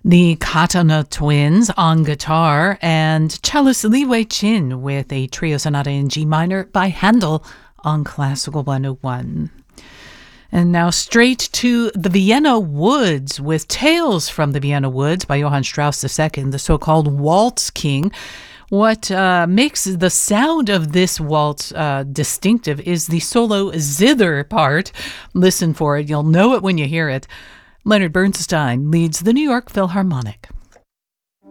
The Katana Twins on guitar, and cellist Li Wei Chin with a trio sonata in G minor by Handel on Classical 101. And now straight to the Vienna Woods with Tales from the Vienna Woods by Johann Strauss II, the so-called Waltz King. What makes the sound of this waltz distinctive is the solo zither part. Listen for it. You'll know it when you hear it. Leonard Bernstein leads the New York Philharmonic.